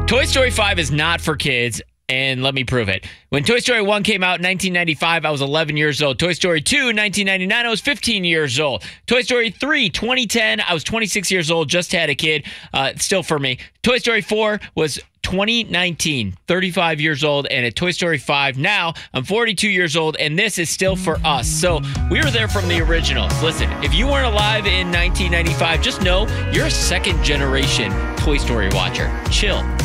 Toy Story 5 is not for kids, and let me prove it. When Toy Story 1 came out in 1995, I was 11 years old. Toy Story 2, 1999, I was 15 years old. Toy Story 3, 2010, I was 26 years old, just had a kid. Still for me. Toy Story 4 was 2019, 35 years old, and at Toy Story 5 now, I'm 42 years old, and this is still for us. So we were there from the originals. Listen, if you weren't alive in 1995, just know you're a second-generation Toy Story watcher. Chill.